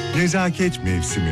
Nezaket mevsimi.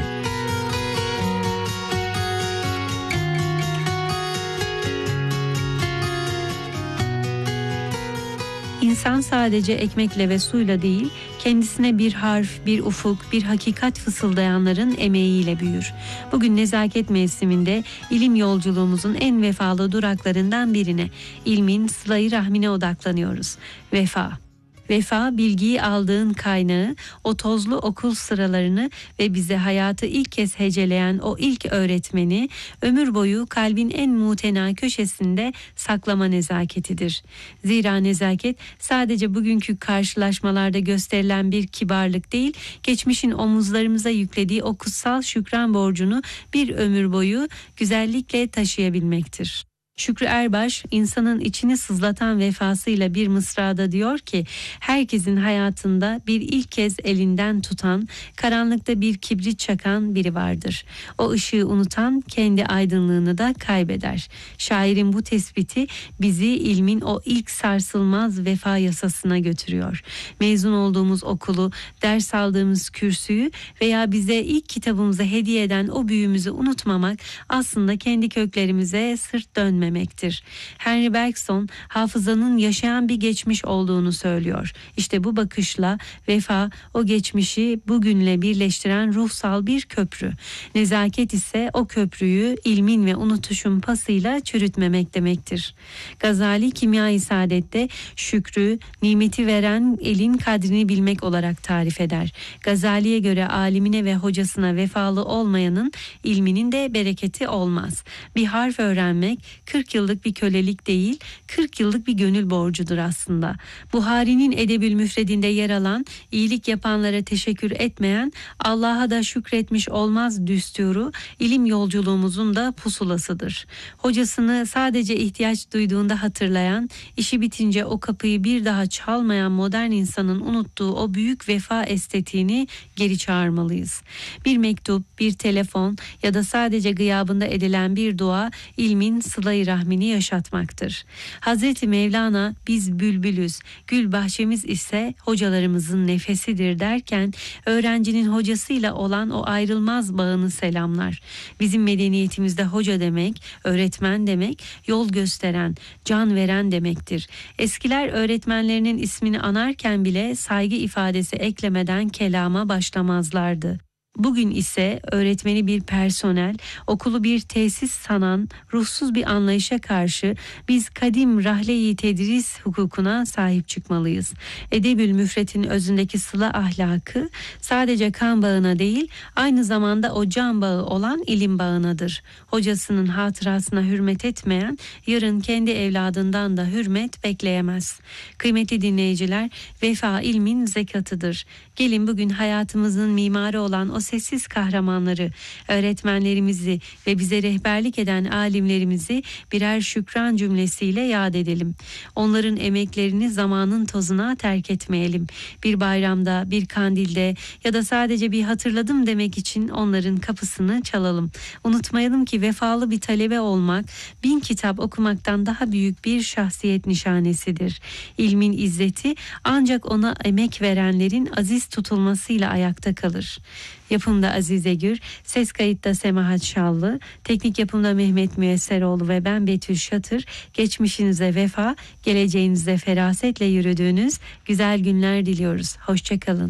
İnsan sadece ekmekle ve suyla değil, kendisine bir harf, bir ufuk, bir hakikat fısıldayanların emeğiyle büyür. Bugün nezaket mevsiminde ilim yolculuğumuzun en vefalı duraklarından birine, ilmin sıla-i rahmine odaklanıyoruz. Vefa. Vefa, bilgiyi aldığın kaynağı, o tozlu okul sıralarını ve bize hayatı ilk kez heceleyen o ilk öğretmeni, ömür boyu kalbin en mutena köşesinde saklama nezaketidir. Zira nezaket sadece bugünkü karşılaşmalarda gösterilen bir kibarlık değil, geçmişin omuzlarımıza yüklediği o kutsal şükran borcunu bir ömür boyu güzellikle taşıyabilmektir. Şükrü Erbaş, insanın içini sızlatan vefasıyla bir mısrada diyor ki, herkesin hayatında bir ilk kez elinden tutan, karanlıkta bir kibrit çakan biri vardır. O ışığı unutan kendi aydınlığını da kaybeder. Şairin bu tespiti bizi ilmin o ilk sarsılmaz vefa yasasına götürüyor. Mezun olduğumuz okulu, ders aldığımız kürsüyü veya bize ilk kitabımızı hediye eden o büyüğümüzü unutmamak aslında kendi köklerimize sırt dönmemektir. Henry Bergson hafızanın yaşayan bir geçmiş olduğunu söylüyor. İşte bu bakışla vefa o geçmişi bugünle birleştiren ruhsal bir köprü. Nezaket ise o köprüyü ilmin ve unutuşun pasıyla çürütmemek demektir. Gazali Kimya-i Saadet'te şükrü, nimeti veren elin kadrini bilmek olarak tarif eder. Gazali'ye göre alimine ve hocasına vefalı olmayanın ilminin de bereketi olmaz. Bir harf öğrenmek 40 yıllık bir kölelik değil, 40 yıllık bir gönül borcudur aslında. Buhari'nin Edebül Müfredinde yer alan, iyilik yapanlara teşekkür etmeyen, Allah'a da şükretmiş olmaz düsturu, ilim yolculuğumuzun da pusulasıdır. Hocasını sadece ihtiyaç duyduğunda hatırlayan, işi bitince o kapıyı bir daha çalmayan modern insanın unuttuğu o büyük vefa estetiğini geri çağırmalıyız. Bir mektup, bir telefon ya da sadece gıyabında edilen bir dua, ilmin sıla-i rahmini yaşatmaktır. Hazreti Mevlana biz bülbülüz, gül bahçemiz ise hocalarımızın nefesidir derken öğrencinin hocasıyla olan o ayrılmaz bağını selamlar. Bizim medeniyetimizde hoca demek, öğretmen demek, yol gösteren, can veren demektir. Eskiler öğretmenlerinin ismini anarken bile saygı ifadesi eklemeden kelama başlamazlardı. Bugün ise öğretmeni bir personel, okulu bir tesis sanan ruhsuz bir anlayışa karşı biz kadim rahle-i tedris hukukuna sahip çıkmalıyız. Edebül Müfret'in özündeki sıla ahlakı sadece kan bağına değil, aynı zamanda o can bağı olan ilim bağınadır. Hocasının hatırasına hürmet etmeyen, yarın kendi evladından da hürmet bekleyemez. Kıymetli dinleyiciler, vefa ilmin zekatıdır. Gelin bugün hayatımızın mimarı olan o sessiz kahramanları, öğretmenlerimizi ve bize rehberlik eden alimlerimizi birer şükran cümlesiyle yad edelim. Onların emeklerini zamanın tozuna terk etmeyelim. Bir bayramda, bir kandilde ya da sadece bir hatırladım demek için onların kapısını çalalım. Unutmayalım ki vefalı bir talebe olmak, 1000 kitap okumaktan daha büyük bir şahsiyet nişanesidir. İlmin izzeti ancak ona emek verenlerin aziz tutulmasıyla ayakta kalır. Yapımda Azize Gür, ses kayıtta Semahat Şallı, teknik yapımda Mehmet Müyesseroğlu ve ben Betül Şatır. Geçmişinize vefa, geleceğinize ferasetle yürüdüğünüz güzel günler diliyoruz. Hoşçakalın.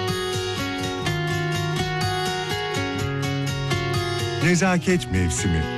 Nezaket mevsimi.